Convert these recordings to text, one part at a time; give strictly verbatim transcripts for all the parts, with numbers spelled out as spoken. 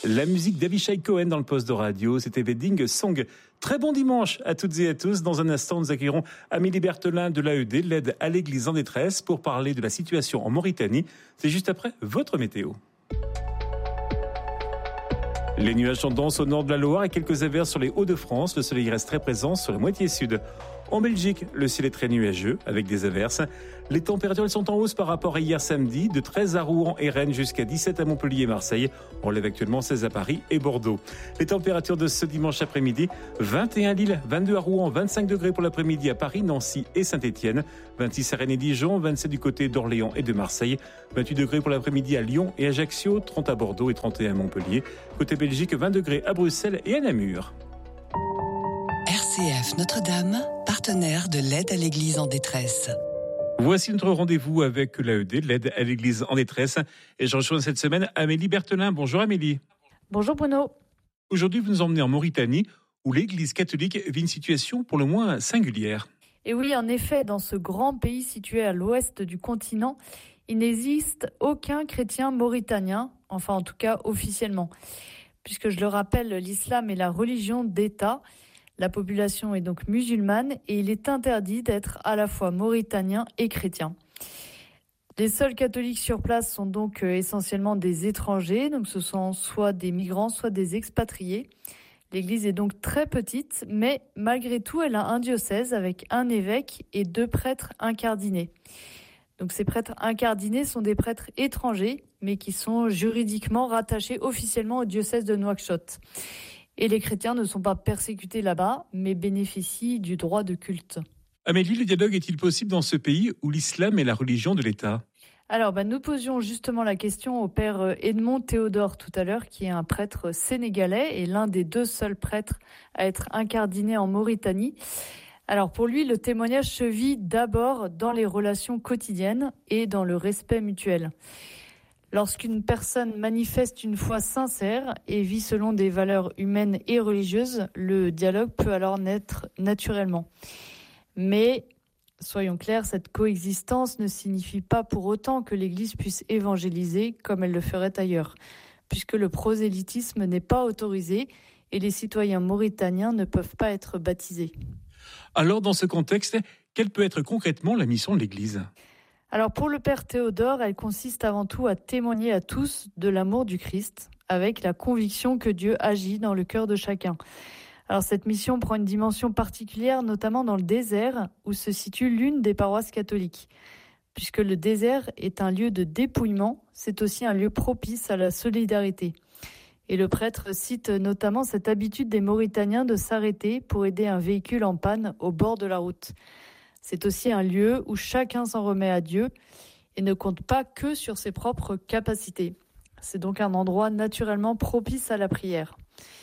La musique d'Avishai Cohen dans le poste de radio, c'était Wedding Song. Très bon dimanche à toutes et à tous. Dans un instant, nous accueillerons Amélie Berthelin de l'A E D, l'aide à l'église en détresse, pour parler de la situation en Mauritanie. C'est juste après votre météo. Les nuages sont denses au nord de la Loire et quelques averses sur les Hauts-de-France. Le soleil reste très présent sur la moitié sud. En Belgique, le ciel est très nuageux avec des averses. Les températures elles sont en hausse par rapport à hier samedi, de treize à Rouen et Rennes jusqu'à dix-sept à Montpellier et Marseille. On lève actuellement seize à Paris et Bordeaux. Les températures de ce dimanche après-midi, vingt et un à Lille, vingt-deux à Rouen, vingt-cinq degrés pour l'après-midi à Paris, Nancy et Saint-Étienne, vingt-six à Rennes et Dijon, vingt-sept du côté d'Orléans et de Marseille, vingt-huit degrés pour l'après-midi à Lyon et Ajaccio, trente à Bordeaux et trente et un à Montpellier. Côté Belgique, vingt degrés à Bruxelles et à Namur. R C F Notre-Dame, partenaire de l'aide à l'église en détresse. Voici notre rendez-vous avec l'A E D, l'aide à l'église en détresse. Et je reçois cette semaine Amélie Berthelin. Bonjour Amélie. Bonjour Bruno. Aujourd'hui, vous nous emmenez en Mauritanie, où l'église catholique vit une situation pour le moins singulière. Et oui, en effet, dans ce grand pays situé à l'ouest du continent, il n'existe aucun chrétien mauritanien, enfin en tout cas officiellement. Puisque je le rappelle, l'islam est la religion d'État. La population est donc musulmane et il est interdit d'être à la fois mauritanien et chrétien. Les seuls catholiques sur place sont donc essentiellement des étrangers, donc ce sont soit des migrants, soit des expatriés. L'église est donc très petite, mais malgré tout, elle a un diocèse avec un évêque et deux prêtres incardinés. Donc ces prêtres incardinés sont des prêtres étrangers, mais qui sont juridiquement rattachés officiellement au diocèse de Nouakchott. Et les chrétiens ne sont pas persécutés là-bas, mais bénéficient du droit de culte. Amélie, le dialogue est-il possible dans ce pays où l'islam est la religion de l'État ? Alors, bah, nous posions justement la question au père Edmond Théodore tout à l'heure, qui est un prêtre sénégalais et l'un des deux seuls prêtres à être incardiné en Mauritanie. Alors pour lui, le témoignage se vit d'abord dans les relations quotidiennes et dans le respect mutuel. Lorsqu'une personne manifeste une foi sincère et vit selon des valeurs humaines et religieuses, le dialogue peut alors naître naturellement. Mais, soyons clairs, cette coexistence ne signifie pas pour autant que l'Église puisse évangéliser comme elle le ferait ailleurs, puisque le prosélytisme n'est pas autorisé et les citoyens mauritaniens ne peuvent pas être baptisés. Alors, dans ce contexte, quelle peut être concrètement la mission de l'Église ? Alors pour le père Théodore, elle consiste avant tout à témoigner à tous de l'amour du Christ, avec la conviction que Dieu agit dans le cœur de chacun. Alors cette mission prend une dimension particulière, notamment dans le désert, où se situe l'une des paroisses catholiques. Puisque le désert est un lieu de dépouillement, c'est aussi un lieu propice à la solidarité. Et le prêtre cite notamment cette habitude des Mauritaniens de s'arrêter pour aider un véhicule en panne au bord de la route. C'est aussi un lieu où chacun s'en remet à Dieu et ne compte pas que sur ses propres capacités. C'est donc un endroit naturellement propice à la prière.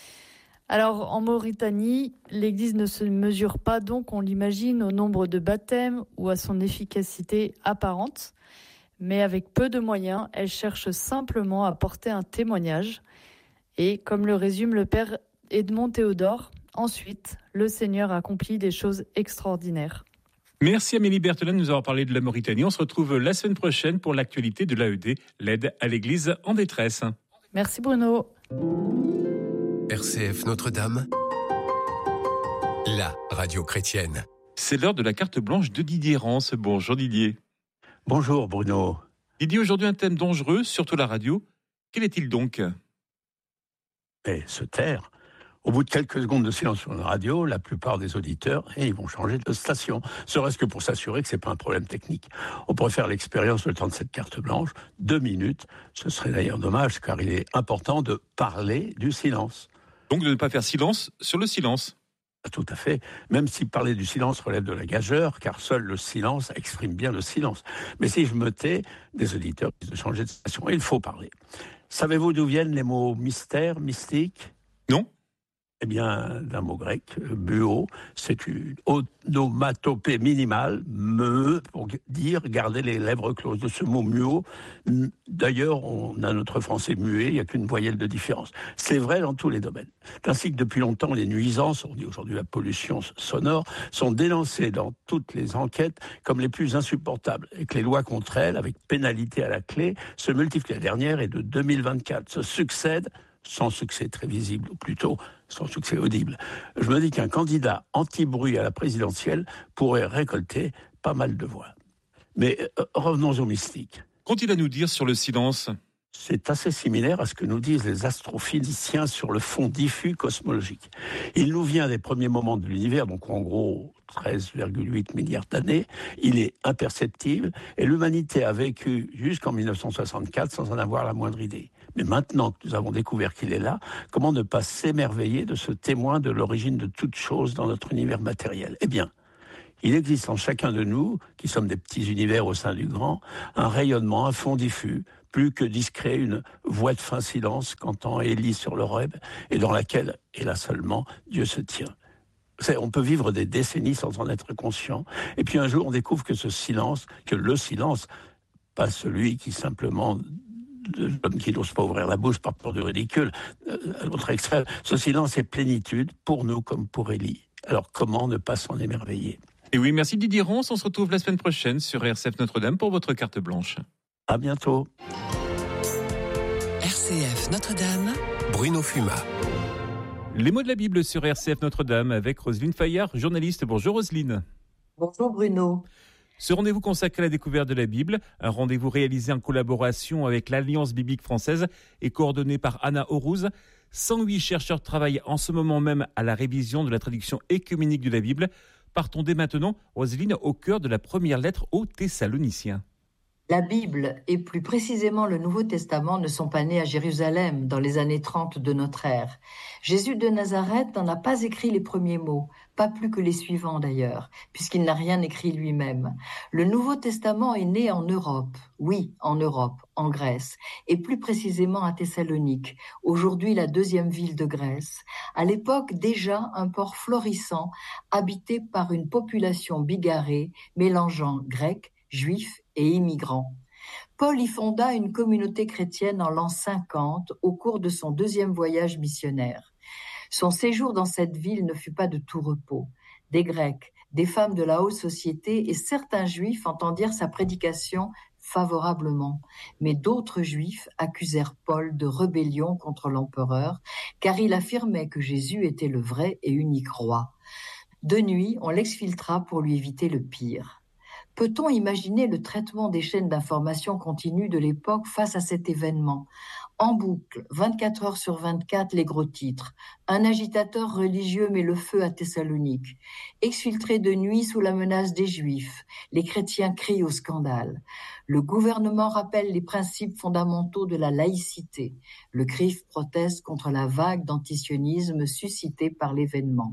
Alors en Mauritanie, l'Église ne se mesure pas donc, on l'imagine, au nombre de baptêmes ou à son efficacité apparente, mais avec peu de moyens, elle cherche simplement à porter un témoignage. Et comme le résume le père Edmond Théodore, ensuite, le Seigneur accomplit des choses extraordinaires. Merci Amélie Berthelin de nous avoir parlé de la Mauritanie. On se retrouve la semaine prochaine pour l'actualité de l'A E D, l'aide à l'église en détresse. Merci Bruno. R C F Notre-Dame, la radio chrétienne. C'est l'heure de la carte blanche de Didier Rance. Bonjour Didier. Bonjour Bruno. Didier, aujourd'hui un thème dangereux, surtout la radio. Quel est-il donc ? Et se taire. Au bout de quelques secondes de silence sur une radio, la plupart des auditeurs, et ils vont changer de station, serait-ce que pour s'assurer que ce n'est pas un problème technique. On pourrait faire l'expérience le temps de cette carte blanche, deux minutes. Ce serait d'ailleurs dommage, car il est important de parler du silence. Donc de ne pas faire silence sur le silence. Tout à fait, même si parler du silence relève de la gageure, car seul le silence exprime bien le silence. Mais si je me tais, des auditeurs disent de changer de station, et il faut parler. Savez-vous d'où viennent les mots mystère, mystique ? Non ? Eh bien, d'un mot grec, buo, c'est une onomatopée minimale, me, pour dire garder les lèvres closes. De ce mot muo, d'ailleurs, on a notre français muet, il n'y a qu'une voyelle de différence. C'est vrai dans tous les domaines. Ainsi que depuis longtemps, les nuisances, on dit aujourd'hui la pollution sonore, sont dénoncées dans toutes les enquêtes comme les plus insupportables, et que les lois contre elles, avec pénalité à la clé, se multiplient. La dernière est de deux mille vingt-quatre, se succèdent sans succès très visible, ou plutôt sans succès audible. Je me dis qu'un candidat anti-bruit à la présidentielle pourrait récolter pas mal de voix. Mais euh, revenons au mystique. Qu'ont-ils à nous dire sur le silence ? C'est assez similaire à ce que nous disent les astrophysiciens sur le fond diffus cosmologique. Il nous vient des premiers moments de l'univers, donc en gros treize virgule huit milliards d'années. Il est imperceptible et l'humanité a vécu jusqu'en dix-neuf cent soixante-quatre sans en avoir la moindre idée. Mais maintenant que nous avons découvert qu'il est là, comment ne pas s'émerveiller de ce témoin de l'origine de toute chose dans notre univers matériel ? Eh bien, il existe en chacun de nous, qui sommes des petits univers au sein du grand, un rayonnement, un fond diffus, plus que discret, une voix de fin silence qu'entend Élie sur le Horeb et dans laquelle, et là seulement, Dieu se tient. C'est, on peut vivre des décennies sans en être conscient, et puis un jour on découvre que ce silence, que le silence, pas celui qui simplement, de l'homme qui n'ose pas ouvrir la bouche par peur du ridicule, à l'autre extrême, ce silence est plénitude pour nous comme pour Élie. Alors comment ne pas s'en émerveiller ? Et oui, merci Didier Ronce. On se retrouve la semaine prochaine sur R C F Notre-Dame pour votre carte blanche. À bientôt. R C F Notre-Dame, Bruno Fumat. Les mots de la Bible sur R C F Notre-Dame avec Roselyne Fayard, journaliste. Bonjour Roselyne. Bonjour Bruno. Ce rendez-vous consacré à la découverte de la Bible, un rendez-vous réalisé en collaboration avec l'Alliance biblique française et coordonné par Anna Aurouz. cent huit chercheurs travaillent en ce moment même à la révision de la traduction œcuménique de la Bible. Partons dès maintenant, Roselyne, au cœur de la première lettre aux Thessaloniciens. La Bible, et plus précisément le Nouveau Testament, ne sont pas nés à Jérusalem dans les années trente de notre ère. Jésus de Nazareth n'en a pas écrit les premiers mots, pas plus que les suivants d'ailleurs, puisqu'il n'a rien écrit lui-même. Le Nouveau Testament est né en Europe, oui, en Europe, en Grèce, et plus précisément à Thessalonique, aujourd'hui la deuxième ville de Grèce. À l'époque déjà un port florissant, habité par une population bigarrée, mélangeant grecs, juifs et immigrants. Paul y fonda une communauté chrétienne en l'an cinquante au cours de son deuxième voyage missionnaire. Son séjour dans cette ville ne fut pas de tout repos. Des Grecs, des femmes de la haute société et certains Juifs entendirent sa prédication favorablement. Mais d'autres Juifs accusèrent Paul de rébellion contre l'empereur, car il affirmait que Jésus était le vrai et unique roi. De nuit, on l'exfiltra pour lui éviter le pire. Peut-on imaginer le traitement des chaînes d'information continue de l'époque face à cet événement ? En boucle, vingt-quatre heures sur vingt-quatre, les gros titres. Un agitateur religieux met le feu à Thessalonique. Exfiltré de nuit sous la menace des Juifs. Les chrétiens crient au scandale. Le gouvernement rappelle les principes fondamentaux de la laïcité. Le C R I F proteste contre la vague d'antisionisme suscitée par l'événement.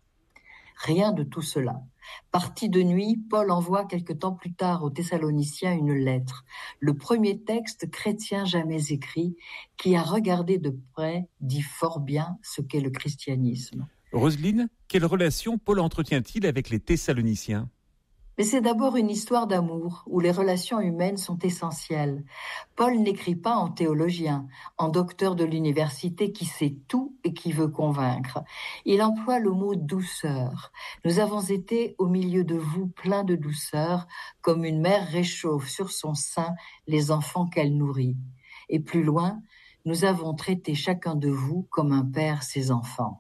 Rien de tout cela. Parti de nuit, Paul envoie quelque temps plus tard aux Thessaloniciens une lettre, le premier texte chrétien jamais écrit, qui, à regarder de près, dit fort bien ce qu'est le christianisme. Roselyne, quelle relation Paul entretient-il avec les Thessaloniciens ? Mais c'est d'abord une histoire d'amour, où les relations humaines sont essentielles. Paul n'écrit pas en théologien, en docteur de l'université qui sait tout et qui veut convaincre. Il emploie le mot douceur. Nous avons été au milieu de vous pleins de douceur, comme une mère réchauffe sur son sein les enfants qu'elle nourrit. Et plus loin, nous avons traité chacun de vous comme un père ses enfants.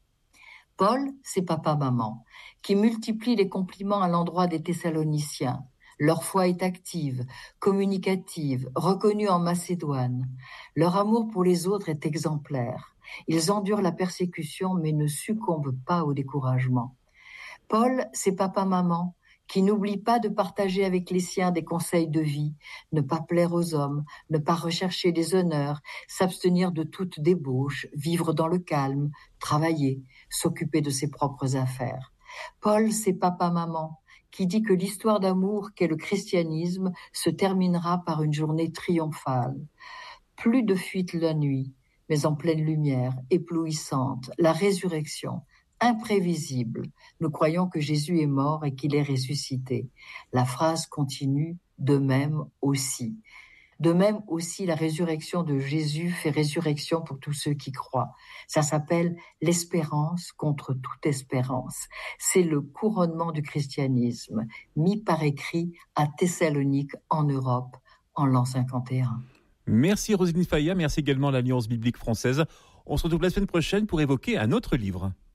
Paul, c'est papa-maman, qui multiplie les compliments à l'endroit des Thessaloniciens. Leur foi est active, communicative, reconnue en Macédoine. Leur amour pour les autres est exemplaire. Ils endurent la persécution, mais ne succombent pas au découragement. Paul, c'est papa-maman, qui n'oublie pas de partager avec les siens des conseils de vie, ne pas plaire aux hommes, ne pas rechercher des honneurs, s'abstenir de toute débauche, vivre dans le calme, travailler, s'occuper de ses propres affaires. Paul, c'est papa-maman, qui dit que l'histoire d'amour qu'est le christianisme se terminera par une journée triomphale. Plus de fuite la nuit, mais en pleine lumière, éblouissante, la résurrection, imprévisible. Nous croyons que Jésus est mort et qu'il est ressuscité. La phrase continue, de même aussi. De même aussi, la résurrection de Jésus fait résurrection pour tous ceux qui croient. Ça s'appelle l'espérance contre toute espérance. C'est le couronnement du christianisme, mis par écrit à Thessalonique, en Europe, en l'an cinquante et un. Merci Roselyne Faya, merci également à l'Alliance biblique française. On se retrouve la semaine prochaine pour évoquer un autre livre.